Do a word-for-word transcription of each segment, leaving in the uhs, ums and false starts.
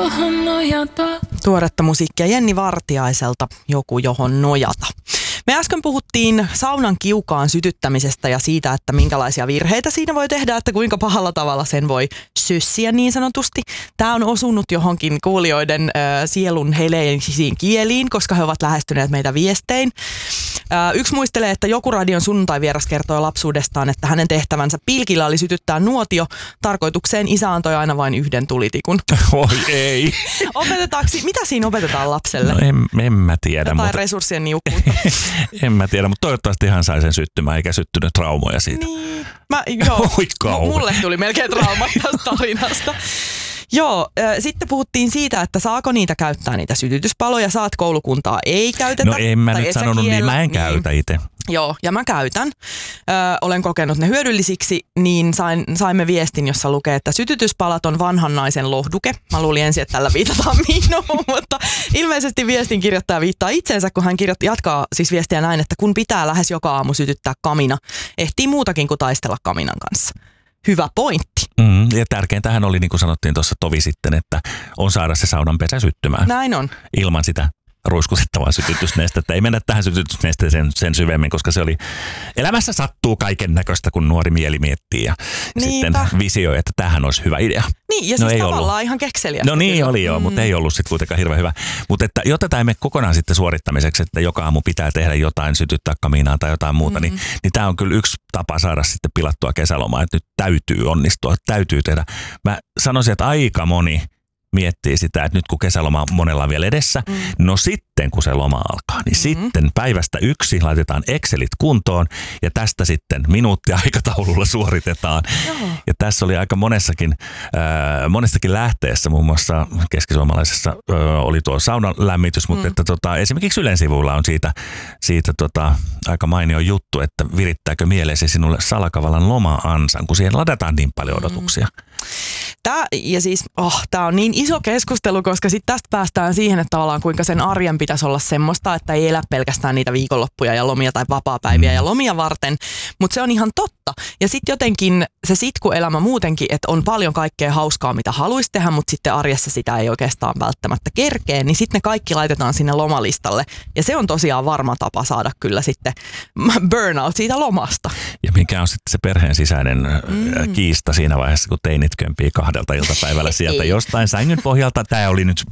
johon nojata. Tuoretta musiikkia Jenni Vartiaiselta, Joku johon nojata. Me äsken puhuttiin saunan kiukaan sytyttämisestä ja siitä, että minkälaisia virheitä siinä voi tehdä, että kuinka pahalla tavalla sen voi sössiä niin sanotusti. Tämä on osunut johonkin kuulijoiden äh, sielun heleisiin kieliin, koska he ovat lähestyneet meitä viestein. Äh, yksi muistelee, että Joku radion sunnuntai-vieras kertoi lapsuudestaan, että hänen tehtävänsä pilkillä oli sytyttää nuotio. Tarkoitukseen isä antoi aina vain yhden tulitikun. Oi ei. Opetetaanko, mitä siinä opetetaan lapselle? No en, en mä tiedä. Jotain mutta... resurssien niukkuutta. En mä tiedä, mutta toivottavasti hän sai sen syttymään eikä syttynyt traumoja siitä. Niin. Mä, joo, M- mulle tuli melkein trauma tästä tarinasta. Joo, äh, sitten puhuttiin siitä, että saako niitä käyttää niitä sytytyspaloja. Saat koulukuntaa ei käytetä. No en mä nyt sanonut niin, mä en niin. käytä itse. Joo, ja mä käytän. Ö, olen kokenut ne hyödyllisiksi, niin sain, saimme viestin, jossa lukee, että sytytyspalat on vanhan naisen lohduke. Mä luulin ensin, että tällä viitataan minuun, mutta ilmeisesti viestin kirjoittaja viittaa itseensä, kun hän kirjoitti, jatkaa siis viestiä näin, että kun pitää lähes joka aamu sytyttää kamina, ehtii muutakin kuin taistella kaminan kanssa. Hyvä pointti. Mm, ja tärkeintähän oli, niin kuin sanottiin tuossa tovi sitten, että on saada se saunan pesä syttymään. Näin on. Ilman sitä ruiskutettavaa sytytysnestettä. Ei mennä tähän sytytysnesteeseen sen syvemmin, koska se oli, elämässä sattuu kaiken näköistä, kun nuori mieli miettii ja Niinpä. Sitten visioi, että tämähän olisi hyvä idea. Niin, ja no siis ei tavallaan ollut. Ihan kekseliä. No niin oli joo, mm. mutta ei ollut sitten kuitenkaan hirveän hyvä. Mutta että jotta tämä ei mene kokonaan sitten suorittamiseksi, että joka aamu pitää tehdä jotain, sytyttää kaminaa tai jotain muuta, mm. niin, niin tämä on kyllä yksi tapa saada sitten pilattua kesälomaa, että nyt täytyy onnistua, täytyy tehdä. Mä sanoisin, että aika moni miettii sitä, että nyt kun kesäloma on monella vielä edessä, mm. no sitten kun se loma alkaa, niin mm-hmm. sitten päivästä yksi laitetaan Excelit kuntoon ja tästä sitten minuuttiaikataululla suoritetaan. Joo. Ja tässä oli aika monessakin, äh, monestakin lähteessä, muun muassa keskisuomalaisessa äh, oli tuo saunan lämmitys, mutta mm. että tota, esimerkiksi Ylen sivuilla on siitä, siitä tota, aika mainio juttu, että virittääkö mieleesi sinulle salakavalan loma-ansan, kun siihen ladataan niin paljon odotuksia. Mm. Tää, ja siis, oh, tää on niin iso keskustelu, koska sitten tästä päästään siihen, että tavallaan kuinka sen arjen pitäisi olla semmoista, että ei elä pelkästään niitä viikonloppuja ja lomia tai vapaapäiviä ja lomia varten, mutta se on ihan totta. Ja sitten jotenkin se sitkuelämä muutenkin, että on paljon kaikkea hauskaa, mitä haluaisi tehdä, mutta sitten arjessa sitä ei oikeastaan välttämättä kerkee, niin sitten ne kaikki laitetaan sinne lomalistalle. Ja se on tosiaan varma tapa saada kyllä sitten burnout siitä lomasta. Ja mikä on sitten se perheen sisäinen mm. kiista siinä vaiheessa, kun teinit kömpii kahdelta iltapäivällä sieltä jostain sängyn pohjalta. Tämä oli nyt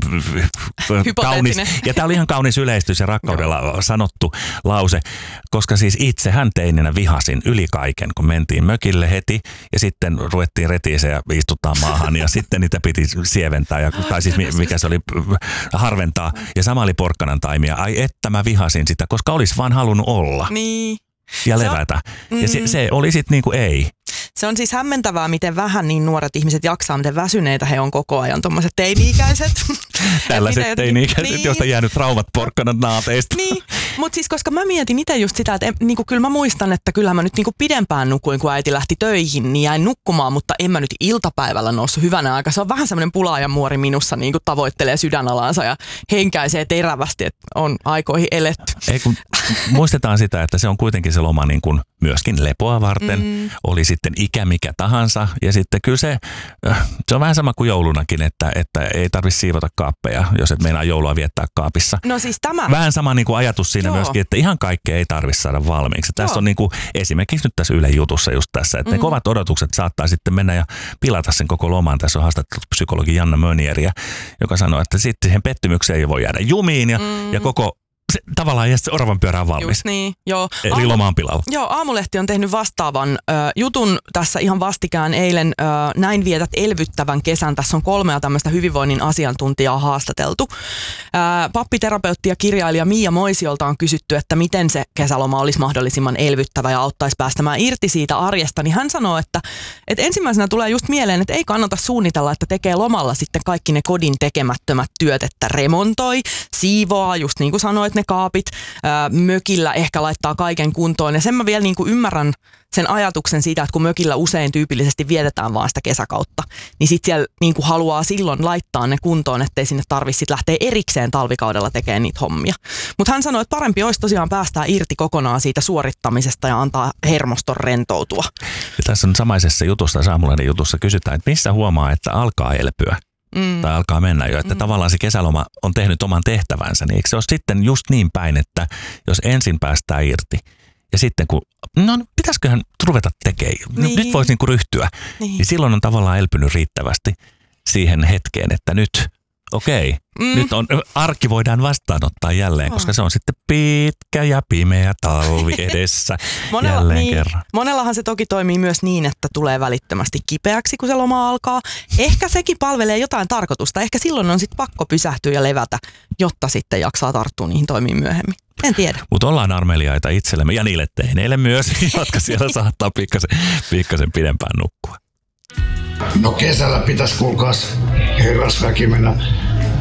kaunis, ja tämä oli ihan kaunis yleistys ja rakkaudella no. sanottu lause, koska siis itsehän teininä vihasin yli kaiken, kun mentiin mökille heti ja sitten ruvettiin retiiseen ja istuttaa maahan ja sitten niitä piti sieventää, ja, tai siis mikä se oli, harventaa. Ja sama oli porkkanan taimia. Ai että mä vihasin sitä, koska olisi vaan halunnut olla. Niin. Ja levätä. Mm-hmm. Ja se, se oli sitten niin kuin ei. Se on siis hämmentävää, miten vähän niin nuoret ihmiset jaksaa, miten väsyneitä he on koko ajan, tuommoiset teini-ikäiset. Tällaiset miten, teini-ikäiset, niin. joista jäänyt traumat porkkanan naateista. Niin, mutta siis koska mä mietin itse just sitä, että en, niin kuin, kyllä mä muistan, että kyllä mä nyt niin kuin pidempään nukuin, kun äiti lähti töihin, niin jäin nukkumaan, mutta en mä nyt iltapäivällä noussut hyvänä aika. Se on vähän semmoinen pulaajan muori minussa, niin kuin tavoittelee sydänalaansa ja henkäisee terävästi, että on aikoihin eletty. Ei kun muistetaan sitä, että se on kuitenkin se loma niin kuin myöskin lepoa varten, mm. oli sitten ikä mikä tahansa. Ja sitten kyllä se, se on vähän sama kuin joulunakin, että, että ei tarvitse siivota kaappeja, jos et meinaa joulua viettää kaapissa. No siis tämä. Vähän sama niin kuin ajatus siinä Joo. myöskin, että ihan kaikkea ei tarvitse saada valmiiksi. Joo. Tässä on niin kuin esimerkiksi nyt tässä Ylen jutussa just tässä, että mm. ne kovat odotukset saattaa sitten mennä ja pilata sen koko loman. Tässä on haastattelut psykologi Janna Mönieriä, joka sanoo, että sitten siihen pettymykseen ei voi jäädä jumiin ja, mm. ja koko se, tavallaan ja se oravan pyörä on valmis. Just niin, joo. Eli Aamu, loma on pilalla. Joo, Aamulehti on tehnyt vastaavan ö, jutun tässä ihan vastikään eilen. Ö, näin vietät elvyttävän kesän. Tässä on kolmea tämmöistä hyvinvoinnin asiantuntijaa haastateltu. Ö, pappiterapeutti ja kirjailija Mia Moisiolta on kysytty, että miten se kesäloma olisi mahdollisimman elvyttävä ja auttaisi päästämään irti siitä arjesta. Niin hän sanoo, että, että ensimmäisenä tulee just mieleen, että ei kannata suunnitella, että tekee lomalla sitten kaikki ne kodin tekemättömät työt, että remontoi, siivoaa, just niin kuin sanoit, ne kaapit, ää, mökillä ehkä laittaa kaiken kuntoon. Ja sen mä vielä niin kuin ymmärrän sen ajatuksen siitä, että kun mökillä usein tyypillisesti vietetään vaan sitä kesäkautta, niin sit siellä niin kuin haluaa silloin laittaa ne kuntoon, ettei sinne tarvitse sit lähteä erikseen talvikaudella tekemään niitä hommia. Mutta hän sanoi, että parempi olisi tosiaan päästää irti kokonaan siitä suorittamisesta ja antaa hermoston rentoutua. Ja tässä on samaisessa jutussa, Saamulainen jutussa kysytään, että missä huomaa, että alkaa elpyä. mm. tai alkaa mennä jo. Että mm. tavallaan se kesäloma on tehnyt oman tehtävänsä, niin eikö se ole sitten just niin päin, että jos ensin päästään irti ja sitten kun, no pitäisiköhän ruveta tekemään, niin. nyt voisi niinku ryhtyä, niin. niin silloin on tavallaan elpynyt riittävästi siihen hetkeen, että nyt okei, mm. nyt on, arki voidaan vastaanottaa jälleen, oh. koska se on sitten pitkä ja pimeä talvi edessä Monella, jälleen niin, kerran. Monellahan se toki toimii myös niin, että tulee välittömästi kipeäksi, kun se loma alkaa. Ehkä sekin palvelee jotain tarkoitusta. Ehkä silloin on sitten pakko pysähtyä ja levätä, jotta sitten jaksaa tarttua niihin toimiin myöhemmin. En tiedä. Mutta ollaan armeliaita itsellemme ja niille teineille myös, jotka siellä saattaa pikkasen, pikkasen pidempään nukkua. No kesällä pitäisi kuulkaas herrasväki mennä